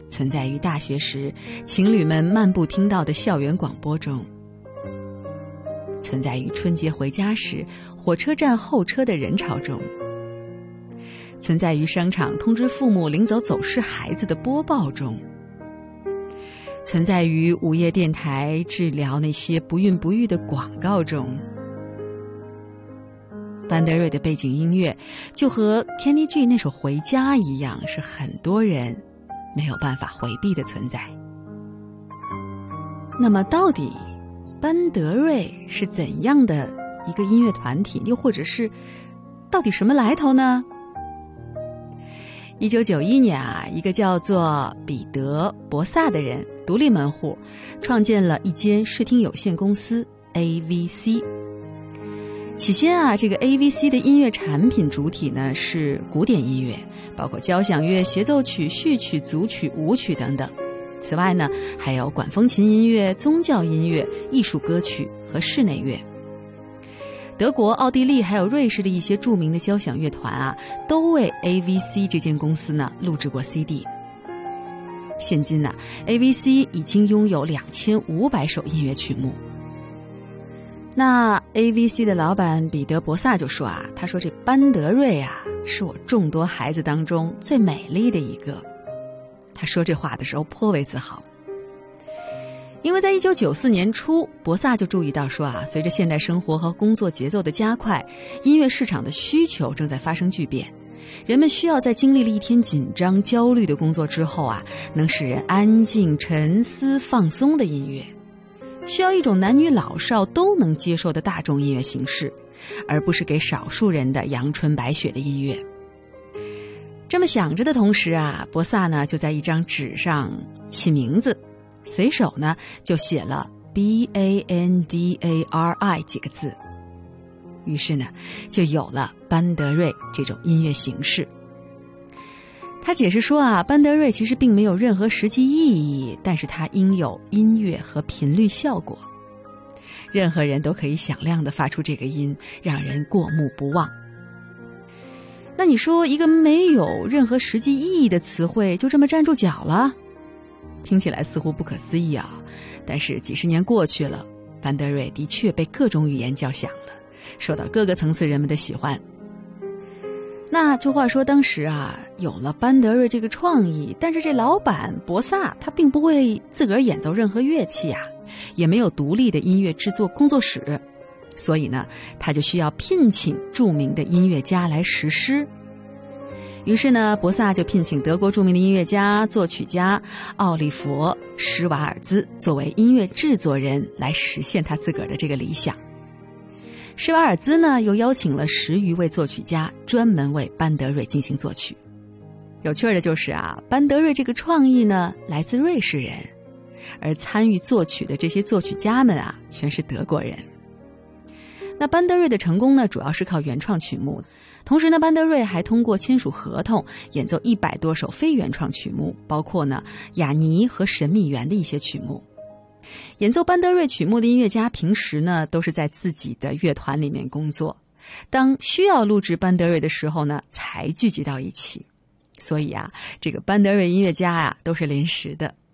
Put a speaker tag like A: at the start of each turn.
A: 存在于大学时情侣们漫步听到的校园广播中，存在于春节回家时火车站候车的人潮中，存在于商场通知父母领走走失孩子的播报中，存在于午夜电台治疗那些不孕不育的广告中。班德瑞的背景音乐就和 Kenny G 那首《回家》一样，是很多人没有办法回避的存在。那么到底班德瑞是怎样的一个音乐团体，又或者是到底什么来头呢？1991年啊，一个叫做彼得·博萨的人独立门户创建了一间视听有限公司 AVC。 起先啊，这个 AVC 的音乐产品主体呢是古典音乐，包括交响乐、协奏曲、序曲、组曲、舞曲等等。此外呢，还有管风琴音乐、宗教音乐、艺术歌曲和室内乐。德国、奥地利还有瑞士的一些著名的交响乐团啊，都为 AVC 这间公司呢录制过 CD。 现今呢 AVC 已经拥有2500首音乐曲目。那 AVC 的老板彼得·博萨就说啊，他说这班德瑞啊是我众多孩子当中最美丽的一个。他说这话的时候颇为自豪，因为在1994年初，博萨就注意到说啊，随着现代生活和工作节奏的加快，音乐市场的需求正在发生巨变。人们需要在经历了一天紧张焦虑的工作之后啊，能使人安静沉思放松的音乐，需要一种男女老少都能接受的大众音乐形式，而不是给少数人的阳春白雪的音乐。这么想着的同时啊，博萨呢就在一张纸上起名字，随手呢就写了 BANDARI 几个字，于是呢就有了班德瑞这种音乐形式。他解释说啊，班德瑞其实并没有任何实际意义，但是它应有音乐和频率效果，任何人都可以响亮地发出这个音，让人过目不忘。那你说一个没有任何实际意义的词汇就这么站住脚了？听起来似乎不可思议啊，但是几十年过去了，班德瑞的确被各种语言叫响了，受到各个层次人们的喜欢。那就话说当时啊，有了班德瑞这个创意，但是这老板博萨他并不会自个儿演奏任何乐器啊，也没有独立的音乐制作工作室，所以呢，他就需要聘请著名的音乐家来实施。于是呢，博萨就聘请德国著名的音乐家、作曲家奥利弗·施瓦尔兹作为音乐制作人，来实现他自个儿的这个理想。施瓦尔兹呢，又邀请了10余位作曲家，专门为班德瑞进行作曲。有趣的就是啊，班德瑞这个创意呢，来自瑞士人，而参与作曲的这些作曲家们啊，全是德国人。那班德瑞的成功呢，主要是靠原创曲目，同时呢，班德瑞还通过签署合同演奏100多首非原创曲目，包括呢雅尼和神秘园的一些曲目。演奏班德瑞曲目的音乐家平时呢都是在自己的乐团里面工作，当需要录制班德瑞的时候呢才聚集到一起，所以啊，这个班德瑞音乐家啊都是临时的。